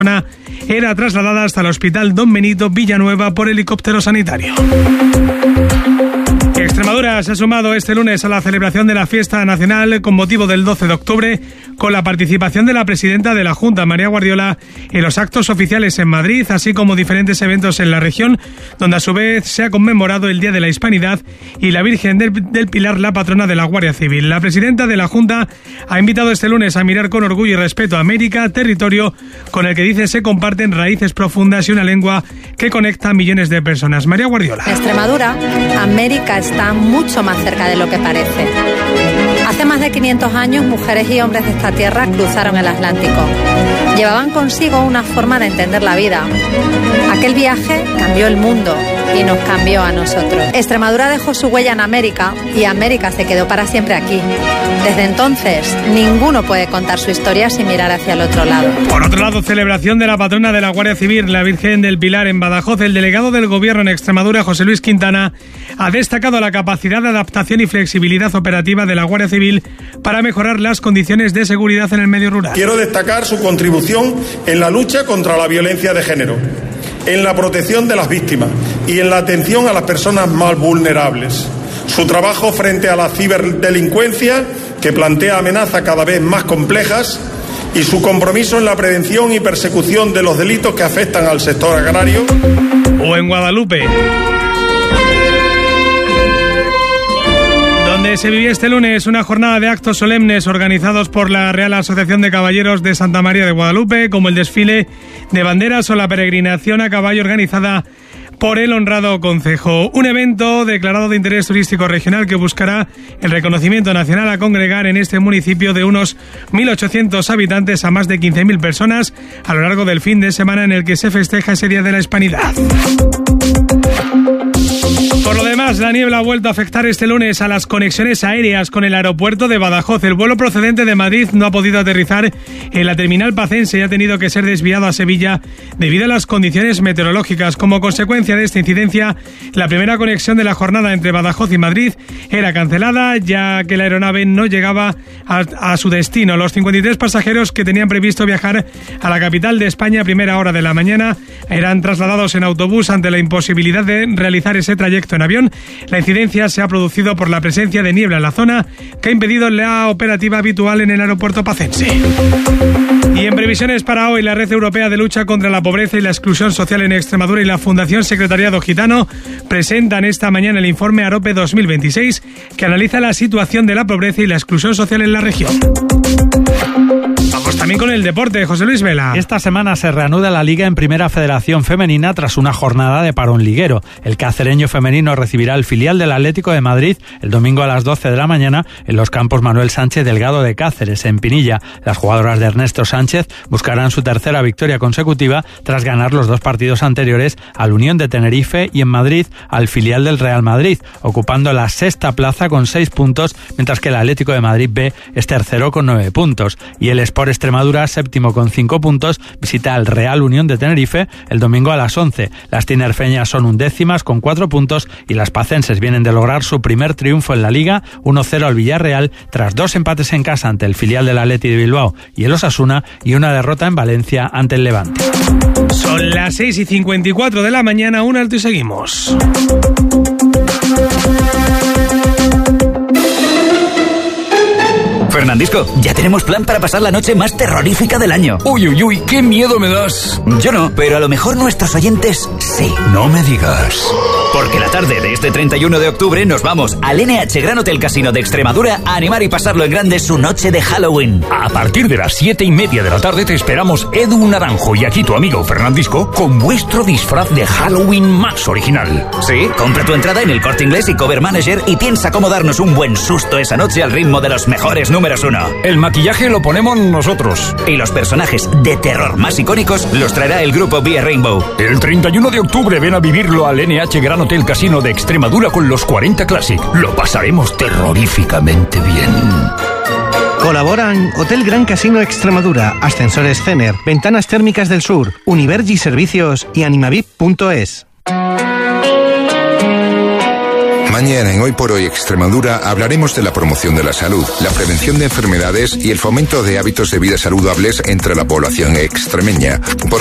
era trasladada hasta el Hospital Don Benito Villanueva por helicóptero sanitario. Extremadura se ha sumado este lunes a la celebración de la fiesta nacional con motivo del 12 de octubre, con la participación de la presidenta de la Junta, María Guardiola, en los actos oficiales en Madrid, así como diferentes eventos en la región, donde a su vez se ha conmemorado el Día de la Hispanidad y la Virgen del Pilar, la patrona de la Guardia Civil. La presidenta de la Junta ha invitado este lunes a mirar con orgullo y respeto a América, territorio con el que dice se comparten raíces profundas y una lengua que conecta a millones de personas. María Guardiola. En Extremadura, América está mucho más cerca de lo que parece. Hace más de 500 años, mujeres y hombres de esta tierra cruzaron el Atlántico. Llevaban consigo una forma de entender la vida. Aquel viaje cambió el mundo y nos cambió a nosotros. Extremadura dejó su huella en América y América se quedó para siempre aquí. Desde entonces, ninguno puede contar su historia sin mirar hacia el otro lado. Por otro lado, celebración de la patrona de la Guardia Civil, la Virgen del Pilar, en Badajoz. El delegado del Gobierno en Extremadura, José Luis Quintana, ha destacado la capacidad de adaptación y flexibilidad operativa de la Guardia Civil para mejorar las condiciones de seguridad en el medio rural. Quiero destacar su contribución en la lucha contra la violencia de género, en la protección de las víctimas y en la atención a las personas más vulnerables. Su trabajo frente a la ciberdelincuencia, que plantea amenazas cada vez más complejas, y su compromiso en la prevención y persecución de los delitos que afectan al sector agrario. O en Guadalupe, donde se vivió este lunes una jornada de actos solemnes organizados por la Real Asociación de Caballeros de Santa María de Guadalupe, como el desfile de banderas o la peregrinación a caballo organizada por el honrado concejo. Un evento declarado de interés turístico regional que buscará el reconocimiento nacional a congregar en este municipio de unos 1.800 habitantes a más de 15.000 personas a lo largo del fin de semana en el que se festeja ese Día de la Hispanidad. Por lo demás, la niebla ha vuelto a afectar este lunes a las conexiones aéreas con el aeropuerto de Badajoz. El vuelo procedente de Madrid no ha podido aterrizar en la terminal pacense y ha tenido que ser desviado a Sevilla debido a las condiciones meteorológicas. Como consecuencia de esta incidencia, la primera conexión de la jornada entre Badajoz y Madrid era cancelada, ya que la aeronave no llegaba a su destino. Los 53 pasajeros que tenían previsto viajar a la capital de España a primera hora de la mañana eran trasladados en autobús ante la imposibilidad de realizar ese trayecto en avión. La incidencia se ha producido por la presencia de niebla en la zona, que ha impedido la operativa habitual en el aeropuerto pacense. Y en previsiones para hoy, la Red Europea de Lucha contra la Pobreza y la Exclusión Social en Extremadura y la Fundación Secretariado Gitano presentan esta mañana el informe AROPE 2026, que analiza la situación de la pobreza y la exclusión social en la región. Vamos también con el deporte, José Luis Vela. Esta semana se reanuda la Liga en Primera Federación Femenina tras una jornada de parón liguero. El cacereño femenino recibirá el filial del Atlético de Madrid el domingo a las 12 de la mañana en los campos Manuel Sánchez Delgado de Cáceres, en Pinilla. Las jugadoras de Ernesto Sánchez buscarán su tercera victoria consecutiva tras ganar los dos partidos anteriores al Unión de Tenerife y en Madrid al filial del Real Madrid, ocupando la sexta plaza con 6 puntos, mientras que el Atlético de Madrid B es tercero con 9 puntos. Y el Sport Extremadura, séptimo con 5 puntos, visita al Real Unión de Tenerife el domingo a las 11. Las tinerfeñas son undécimas con 4 puntos y las pacenses vienen de lograr su primer triunfo en la Liga, 1-0 al Villarreal, tras 2 empates en casa ante el filial del Atleti de Bilbao y el Osasuna y una derrota en Valencia ante el Levante. Son las 6:54 de la mañana, un alto y seguimos. Fernandisco, ya tenemos plan para pasar la noche más terrorífica del año. Uy, uy, uy, qué miedo me das. Yo no, pero a lo mejor nuestros oyentes sí. No me digas. Porque la tarde de este 31 de octubre nos vamos al NH Gran Hotel Casino de Extremadura a animar y pasarlo en grande su noche de Halloween. A partir de las 7:30 de la tarde te esperamos Edu Naranjo y aquí tu amigo Fernandisco con vuestro disfraz de Halloween más original. Sí, compra tu entrada en el Corte Inglés y Cover Manager y piensa cómo darnos un buen susto esa noche al ritmo de los mejores números 1. El maquillaje lo ponemos nosotros. Y los personajes de terror más icónicos los traerá el grupo Via Rainbow. El 31 de octubre ven a vivirlo al NH Gran Hotel Casino de Extremadura con los 40 Classic. Lo pasaremos terroríficamente bien. Colaboran Hotel Gran Casino Extremadura, Ascensores Cener, Ventanas Térmicas del Sur, Univergi Servicios y Animavip.es. Mañana en Hoy por Hoy Extremadura hablaremos de la promoción de la salud, la prevención de enfermedades y el fomento de hábitos de vida saludables entre la población extremeña.